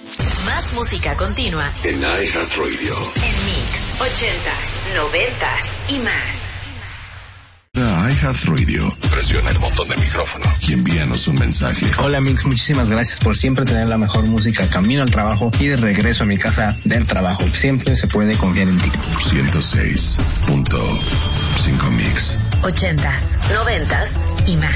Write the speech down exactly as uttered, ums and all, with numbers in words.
Más música continua en iHeartRadio. En Mix, ochentas, noventas y más. iHeartRadio. Presiona el botón de micrófono y envíanos un mensaje. Hola Mix, muchísimas gracias por siempre tener la mejor música camino al trabajo y de regreso a mi casa del trabajo. Siempre se puede confiar en ti. ciento seis punto cinco Mix. Ochentas, noventas y más.